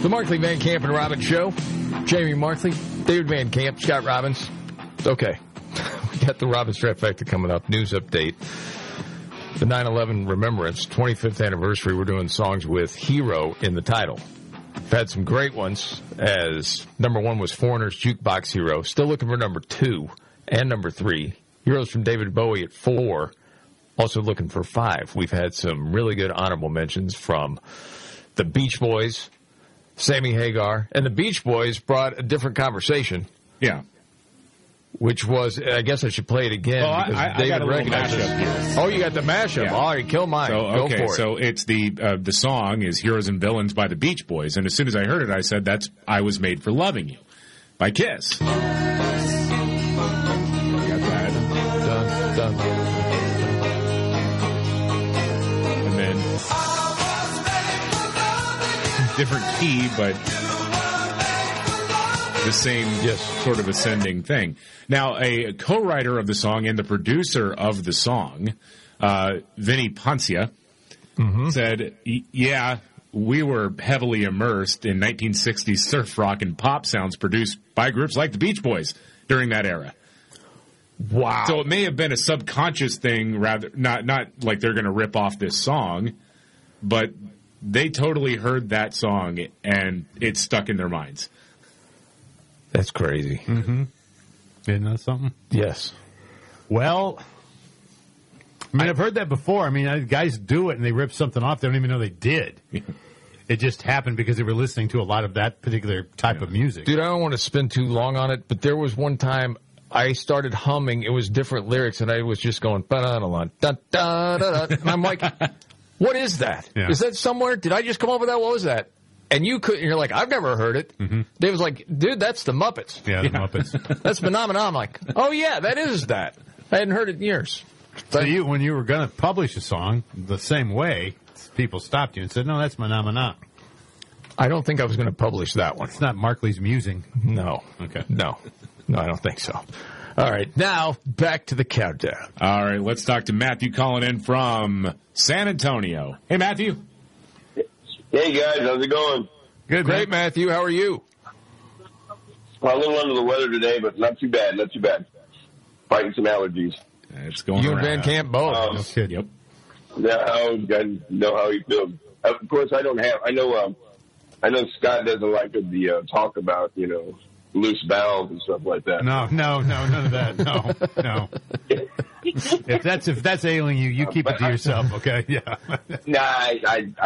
The Markley, Van Camp, and Robbins Show. Jamie Markley, David Van Camp, Scott Robbins. Okay. We got the Robbins Trifecta coming up. News update. The 9/11 Remembrance, 25th anniversary. We're doing songs with Hero in the title. We've had some great ones, as number 1 was Foreigner's Jukebox Hero. Still looking for number 2 and number 3. Heroes from David Bowie at 4. Also looking for 5. We've had some really good honorable mentions from the Beach Boys, Sammy Hagar, and the Beach Boys brought a different conversation. Yeah. Which was, I guess I should play it again. Well, because I David got a little recognizes mashup here. Oh, you got the mashup. Yeah. All right, kill mine. So, Go for it. So it's the song is Heroes and Villains by the Beach Boys. And as soon as I heard it, I said, that's I Was Made for Loving You by Kiss. You got that. Dun, dun. And then different key, but the same sort of ascending thing. Now, a co-writer of the song and the producer of the song, Vinny Poncia, said, yeah, we were heavily immersed in 1960s surf rock and pop sounds produced by groups like the Beach Boys during that era. Wow. So it may have been a subconscious thing, rather not like they're going to rip off this song, but they totally heard that song and it stuck in their minds. That's crazy. Mm-hmm. Isn't that something? Yes. Well, I mean, I've heard that before. I mean, guys do it and they rip something off. They don't even know they did. It just happened because they were listening to a lot of that particular type of music. Dude, I don't want to spend too long on it, but there was one time I started humming. It was different lyrics, and I was just going, ba-da-da-da-da-da-da. And I'm like, what is that? Yeah. Is that somewhere? Did I just come up with that? What was that? And you couldn't. You're like, I've never heard it. Mm-hmm. Dave was like, dude, that's the Muppets. Yeah, the Muppets. That's Phenomena. I'm like, oh, yeah, that is that. I hadn't heard it in years. So when you were going to publish a song the same way, people stopped you and said, no, that's Phenomena. I don't think I was going to publish that one. It's not Markley's musing. No. Okay. No, I don't think so. All right, now back to the countdown. All right, let's talk to Matthew calling in from San Antonio. Hey, Matthew. Hey, guys. How's it going? Good, great, Matthew. How are you? Well, a little under the weather today, but not too bad. Not too bad. Fighting some allergies. It's going you around. and Van Camp both. No kid. Yep. Now, you guys know how he feels. Of course, I don't have. I know Scott doesn't like the talk about loose valves and stuff like that. No, none of that. No. If that's ailing you, you keep it to yourself, okay? Yeah. Nah, I